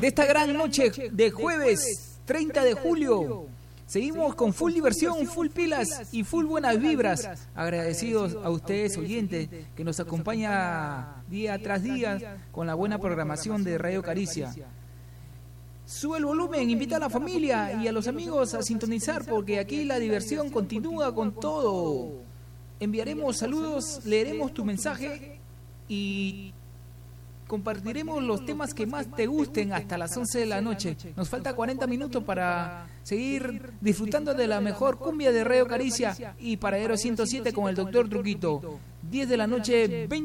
de esta gran noche de jueves 30 de julio. Seguimos con full diversión, full pilas y full buenas vibras. Agradecidos a ustedes, oyentes, que nos acompaña día tras día con la buena programación de Radio Caricia. Sube el volumen, invita a la familia y a los amigos a sintonizar, porque aquí la diversión continúa con todo. Enviaremos saludos, leeremos tu mensaje y compartiremos los temas que más te gusten hasta las 11 de la noche. Nos falta 40 minutos para seguir disfrutando de la mejor cumbia de Radio Caricia y Paradero 107 con el Dr. Truquito. 10 de la noche, 20